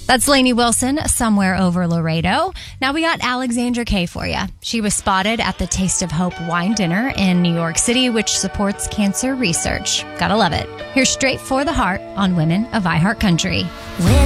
That's Lainey Wilson, Somewhere Over Laredo. Now we got Alexandra Kay for you. She was spotted at the Taste of Hope wine dinner in New York City, which supports cancer research. Gotta love it. Here's Straight for the Heart on Women of iHeart Country. When